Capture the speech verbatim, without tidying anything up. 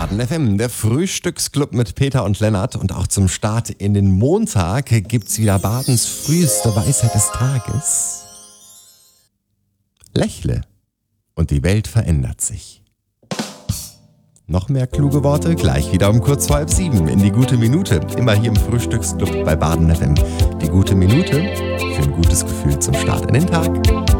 Baden F M, der Frühstücksclub mit Peter und Lennart. Und auch zum Start in den Montag gibt's wieder Badens früheste Weisheit des Tages. Lächle und die Welt verändert sich. Noch mehr kluge Worte gleich wieder um kurz vor halb sieben in die gute Minute. Immer hier im Frühstücksclub bei Baden F M. Die gute Minute für ein gutes Gefühl zum Start in den Tag.